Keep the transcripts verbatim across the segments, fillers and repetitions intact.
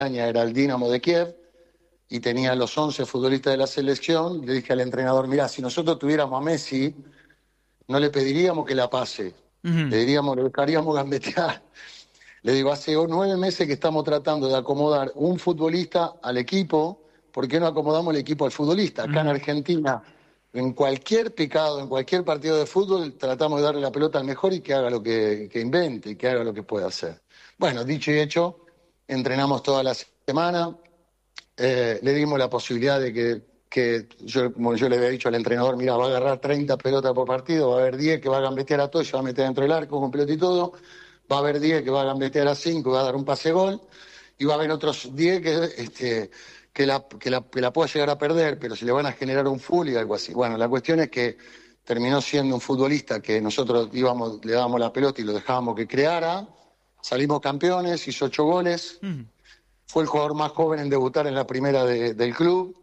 era el Dinamo de Kiev, y tenía los once futbolistas de la selección. Le dije al entrenador, mirá, si nosotros tuviéramos a Messi, no le pediríamos que la pase, uh-huh. le diríamos, le dejaríamos gambetear. Le digo, hace nueve meses que estamos tratando de acomodar un futbolista al equipo, ¿por qué no acomodamos el equipo al futbolista? Acá uh-huh. en Argentina, en cualquier picado, en cualquier partido de fútbol, tratamos de darle la pelota al mejor y que haga lo que, que invente, y que haga lo que pueda hacer. Bueno, dicho y hecho, entrenamos toda la semana, eh, le dimos la posibilidad de que, que yo, como yo le había dicho al entrenador, mira, va a agarrar treinta pelotas por partido, va a haber diez que va a gambetear a todo, y se va a meter dentro del arco con pelota y todo, va a haber diez que va a gambetear a cinco y va a dar un pase gol, y va a haber otros diez que, este, que, la, que, la, que la pueda llegar a perder, pero se le van a generar un full y algo así. Bueno, la cuestión es que terminó siendo un futbolista que nosotros íbamos, le dábamos la pelota y lo dejábamos que creara, salimos campeones, hizo ocho goles, mm. fue el jugador más joven en debutar en la primera de, del club,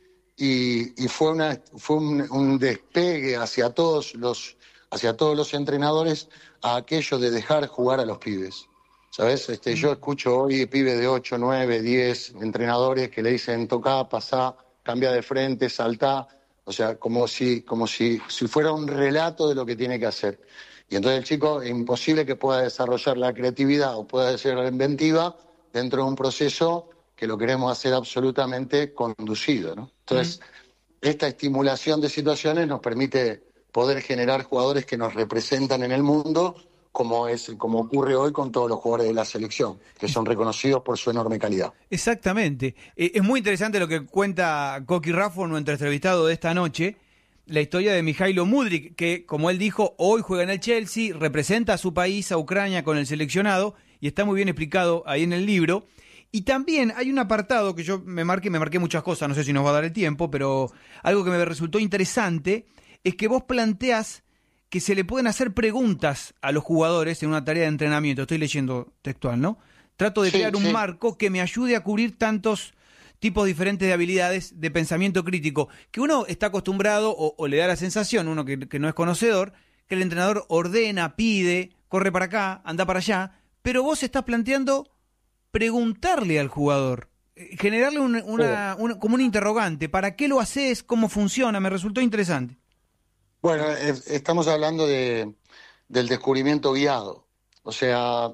y, y fue, una, fue un, un despegue hacia todos los, hacia todos los entrenadores a aquello de dejar jugar a los pibes. ¿Sabes? Este, mm. Yo escucho hoy pibes de ocho, nueve, diez entrenadores que le dicen tocá, pasá, cambia de frente, saltá, o sea, como si, como si, si fuera un relato de lo que tiene que hacer. Y entonces el chico es imposible que pueda desarrollar la creatividad o pueda ser la inventiva dentro de un proceso que lo queremos hacer absolutamente conducido, ¿no? Entonces, mm. esta estimulación de situaciones nos permite poder generar jugadores que nos representan en el mundo, como es como ocurre hoy con todos los jugadores de la selección, que son reconocidos por su enorme calidad. Exactamente. Eh, es muy interesante lo que cuenta Coqui Raffo, nuestro entrevistado de esta noche, la historia de Mijailo Mudryk, que, como él dijo, hoy juega en el Chelsea, representa a su país, a Ucrania, con el seleccionado, y está muy bien explicado ahí en el libro. Y también hay un apartado que yo me marqué, me marqué muchas cosas, no sé si nos va a dar el tiempo, pero algo que me resultó interesante es que vos planteás que se le pueden hacer preguntas a los jugadores en una tarea de entrenamiento. Estoy leyendo textual, ¿no? Trato de sí, crear un sí. marco que me ayude a cubrir tantos tipos diferentes de habilidades de pensamiento crítico, que uno está acostumbrado, o, o le da la sensación, uno que, que no es conocedor, que el entrenador ordena, pide, corre para acá, anda para allá, pero vos estás planteando preguntarle al jugador, generarle un, una, oh. un, como un interrogante, ¿para qué lo haces? ¿Cómo funciona? Me resultó interesante. Bueno, estamos hablando de, del descubrimiento guiado. O sea,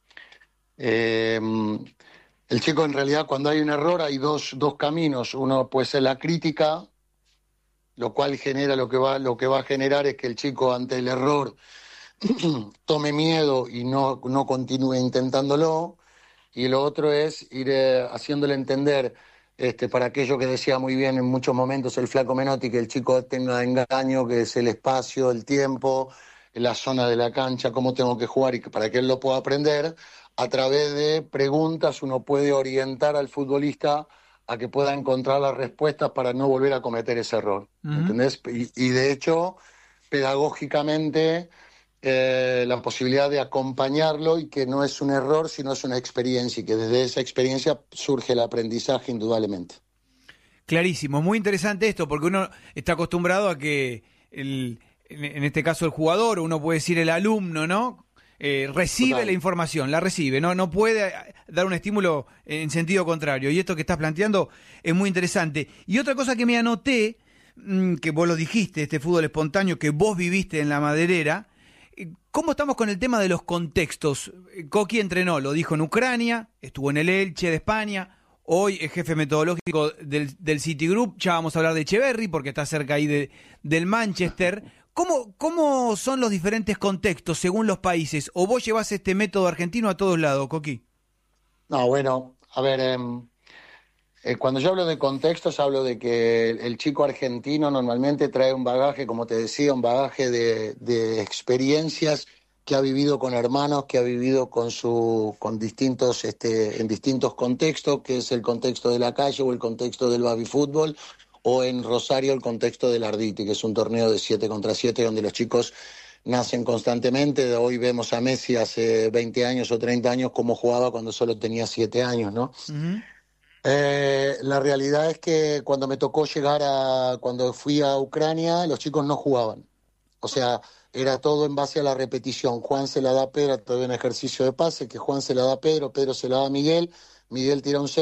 eh, el chico en realidad cuando hay un error hay dos, dos caminos. Uno puede ser la crítica, lo cual genera lo que va, lo que va a generar es que el chico ante el error tome miedo y no, no continúe intentándolo. Y lo otro es ir eh, haciéndole entender, este, para aquello que decía muy bien en muchos momentos el Flaco Menotti, que el chico tenga engaño, que es el espacio, el tiempo, la zona de la cancha, cómo tengo que jugar, y que para que él lo pueda aprender, a través de preguntas uno puede orientar al futbolista a que pueda encontrar las respuestas para no volver a cometer ese error. Uh-huh. ¿Entendés? Y, y de hecho, pedagógicamente, Eh, la posibilidad de acompañarlo, y que no es un error sino es una experiencia, y que desde esa experiencia surge el aprendizaje indudablemente. Clarísimo, muy interesante esto, porque uno está acostumbrado a que el, en este caso el jugador, uno puede decir el alumno, ¿no? Eh, recibe Total. La información, la recibe, no no puede dar un estímulo en sentido contrario, y esto que estás planteando es muy interesante. Y otra cosa que me anoté, que vos lo dijiste, este fútbol espontáneo que vos viviste en la Maderera, ¿cómo estamos con el tema de los contextos? Coqui entrenó, lo dijo, en Ucrania, estuvo en el Elche de España, hoy es jefe metodológico del, del Citigroup, ya vamos a hablar de Echeverri porque está cerca ahí de, del Manchester. ¿Cómo, ¿Cómo son los diferentes contextos según los países? ¿O vos llevás este método argentino a todos lados, Coqui? No, bueno, a ver... Eh... Eh, cuando yo hablo de contextos, hablo de que el, el chico argentino normalmente trae un bagaje, como te decía, un bagaje de, de experiencias que ha vivido con hermanos, que ha vivido con su, con distintos, este, en distintos contextos, que es el contexto de la calle o el contexto del baby fútbol, o en Rosario el contexto del Arditi, que es un torneo de siete contra siete donde los chicos nacen constantemente. Hoy vemos a Messi hace veinte años o treinta años como jugaba cuando solo tenía siete años, ¿no? Uh-huh. Eh, la realidad es que cuando me tocó llegar a, cuando fui a Ucrania, los chicos no jugaban. O sea, era todo en base a la repetición. Juan se la da a Pedro, todavía un ejercicio de pase, que Juan se la da a Pedro, Pedro se la da a Miguel, Miguel tira un